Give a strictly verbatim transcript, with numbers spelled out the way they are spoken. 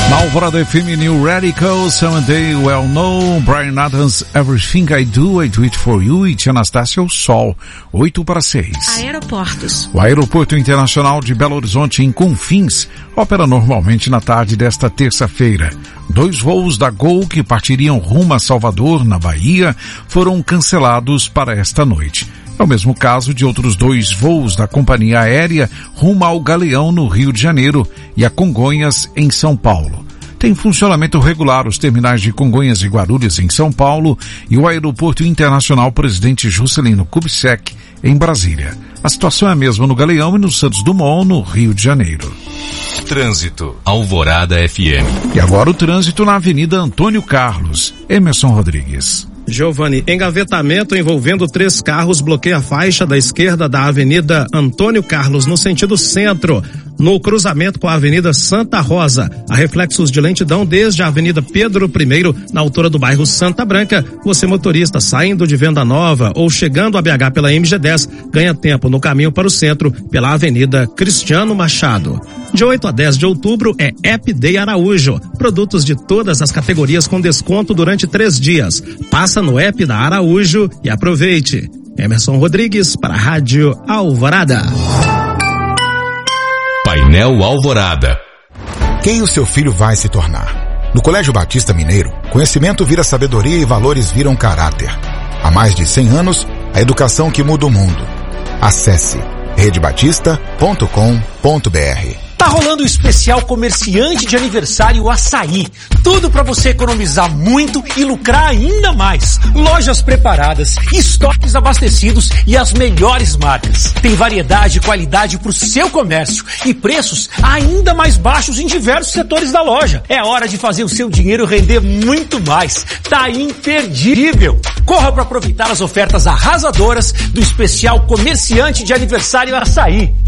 Na Alvorada F M New Radical, Someday Well Know, Bryan Adams, Everything I Do, I Do It For You, e Tia Anastácia, O Sol, oito para seis. Aeroportos. O Aeroporto Internacional de Belo Horizonte, em Confins, opera normalmente na tarde desta terça-feira. Dois voos da Gol que partiriam rumo a Salvador, na Bahia, foram cancelados para esta noite. É o mesmo caso de outros dois voos da companhia aérea rumo ao Galeão, no Rio de Janeiro, e a Congonhas, em São Paulo. Tem funcionamento regular os terminais de Congonhas e Guarulhos, em São Paulo, e o Aeroporto Internacional Presidente Juscelino Kubitschek, em Brasília. A situação é a mesma no Galeão e no Santos Dumont, no Rio de Janeiro. Trânsito, Alvorada F M. E agora o trânsito na Avenida Antônio Carlos. Emerson Rodrigues. Giovanni, engavetamento envolvendo três carros bloqueia a faixa da esquerda da Avenida Antônio Carlos, no sentido centro, no cruzamento com a Avenida Santa Rosa. Há reflexos de lentidão desde a Avenida Pedro I, na altura do bairro Santa Branca. Você, motorista, saindo de Venda Nova ou chegando a B H pela M G dez, ganha tempo no caminho para o centro pela Avenida Cristiano Machado. De oito a dez de outubro é App Day Araújo. Produtos de todas as categorias com desconto durante três dias. Passa no app da Araújo e aproveite. Emerson Rodrigues para a Rádio Alvorada. Painel Alvorada. Quem o seu filho vai se tornar? No Colégio Batista Mineiro, conhecimento vira sabedoria e valores viram caráter. Há mais de cem anos, a educação que muda o mundo. Acesse rede batista ponto com ponto b r. Tá rolando o especial comerciante de aniversário Açaí. Tudo para você economizar muito e lucrar ainda mais. Lojas preparadas, estoques abastecidos e as melhores marcas. Tem variedade e qualidade pro seu comércio e preços ainda mais baixos em diversos setores da loja. É hora de fazer o seu dinheiro render muito mais. Tá imperdível. Corra para aproveitar as ofertas arrasadoras do especial comerciante de aniversário Açaí.